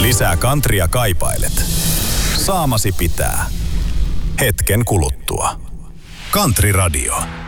Lisää kantria kaipailet. Saamasi pitää. Hetken kuluttua. Country Radio.